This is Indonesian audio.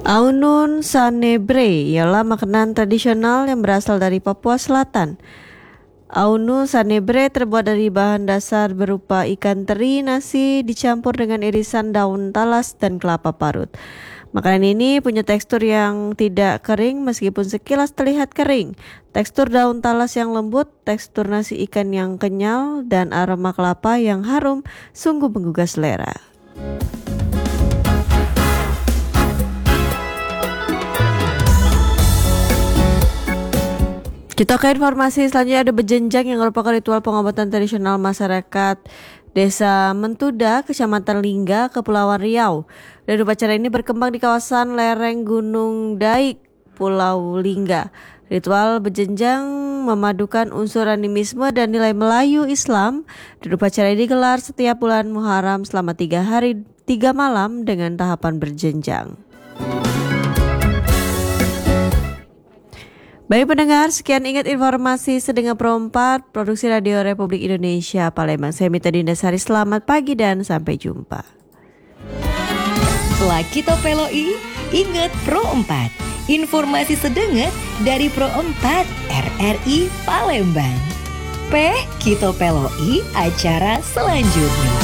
Aunun Sanebre ialah makanan tradisional yang berasal dari Papua Selatan. Aunu Sanebre terbuat dari bahan dasar berupa ikan teri, nasi dicampur dengan irisan daun talas dan kelapa parut. Makanan ini punya tekstur yang tidak kering meskipun sekilas terlihat kering. Tekstur daun talas yang lembut, tekstur nasi ikan yang kenyal, dan aroma kelapa yang harum sungguh menggugah selera. Kita ke informasi selanjutnya. Ada bejenjang yang merupakan ritual pengobatan tradisional masyarakat Desa Mentuda, Kecamatan Lingga, Kepulauan Riau. Dan upacara ini berkembang di kawasan lereng Gunung Daik, Pulau Lingga. Ritual bejenjang memadukan unsur animisme dan nilai Melayu Islam. Dan upacara ini digelar setiap bulan Muharram selama 3 hari 3 malam dengan tahapan berjenjang. Baik pendengar, sekian ingat informasi Sedengar Pro 4, Produksi Radio Republik Indonesia, Palembang. Saya Mita Dindasari, selamat pagi dan sampai jumpa. Setelah kita peloi, ingat Pro 4. Informasi sedengar dari Pro 4 RRI Palembang. Kita peloi acara selanjutnya.